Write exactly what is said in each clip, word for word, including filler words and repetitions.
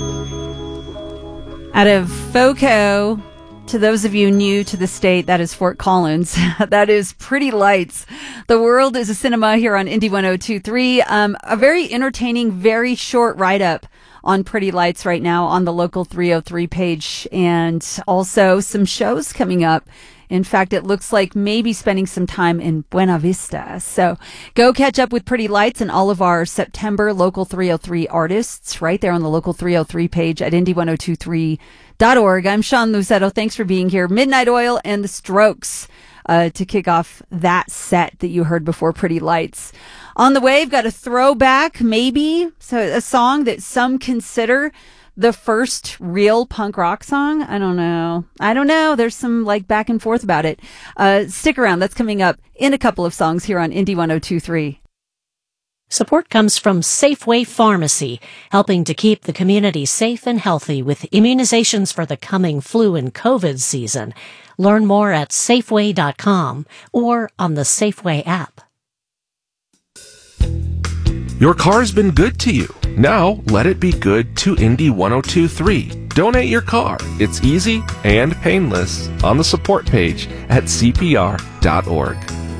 Out of FOCO, to those of you new to the state, that is Fort Collins. That is Pretty Lights. The World is a Cinema here on Indie one oh two point three. Um, a very entertaining, very short write-up on Pretty Lights right now on the Local three oh three page. And also some shows coming up. In fact, it looks like maybe spending some time in Buena Vista. So go catch up with Pretty Lights and all of our September Local three oh three artists right there on the Local three oh three page at indie one oh two three dot org. I'm Sean Luzetto. Thanks for being here. Midnight Oil and the Strokes uh, to kick off that set that you heard before Pretty Lights. On the way, we've got a throwback, maybe, so a song that some consider the first real punk rock song. I don't know. I don't know. There's some like back and forth about it. Uh, stick around. That's coming up in a couple of songs here on Indie one oh two point three. Support comes from Safeway Pharmacy, helping to keep the community safe and healthy with immunizations for the coming flu and COVID season. Learn more at Safeway dot com or on the Safeway app. Your car's been good to you. Now, let it be good to Indie one oh two point three. Donate your car. It's easy and painless on the support page at C P R dot org.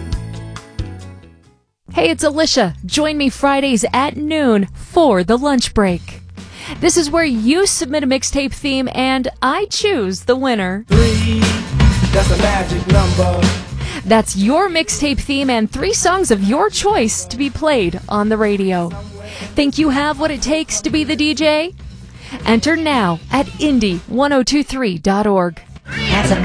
Hey, it's Alicia. Join me Fridays at noon for the lunch break. This is where you submit a mixtape theme and I choose the winner. Three, that's a magic number. That's your mixtape theme and three songs of your choice to be played on the radio. Think you have what it takes to be the D J? Enter now at indie one oh two three dot org. As a